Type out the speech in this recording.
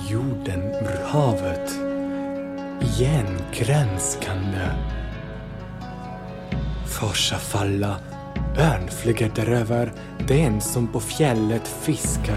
jorden ur havet. Igen gränskande. Forsa falla, örn flyger däröver, den som på fjället fiskar.